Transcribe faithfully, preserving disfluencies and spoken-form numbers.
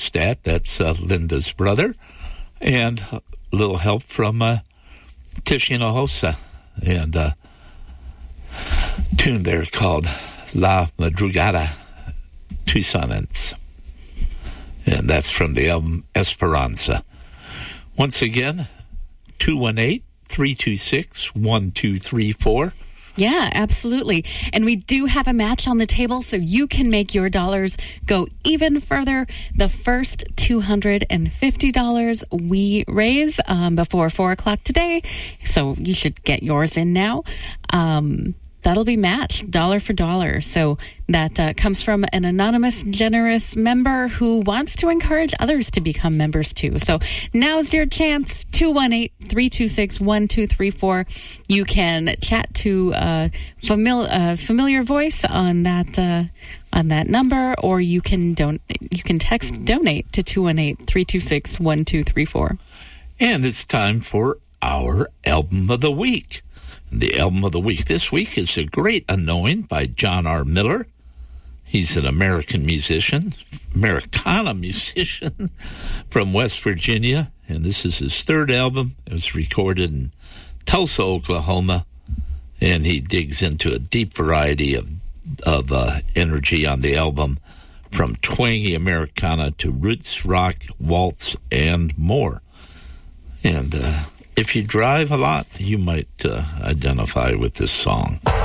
Bjorkstad, that's uh, Linda's brother, and a little help from uh, Tish Hinojosa, and a tune there called La Madrugada Tucsonense, and that's from the album Esperanza. Once again, two one eight, three two six, one two three four. Yeah, absolutely. And we do have a match on the table, so you can make your dollars go even further. The first two hundred fifty dollars we raise um, before four o'clock today, so you should get yours in now. Um, that'll be matched dollar for dollar. So that uh, comes from an anonymous, generous member who wants to encourage others to become members too. So now's your chance. two one eight, three two six, one two three four. You can chat to a famil- uh, familiar voice on that uh, on that number, or you can don- you can text donate to two one eight, three two six, one two three four. And it's time for our album of the week. The album of the week this week is A Great Unknowing by John R. Miller. He's an American musician, Americana musician from West Virginia, and this is his third album. It was recorded in Tulsa, Oklahoma, and he digs into a deep variety of of uh, energy on the album, from twangy Americana to roots rock, waltz, and more. And uh, if you drive a lot, you might uh, identify with this song.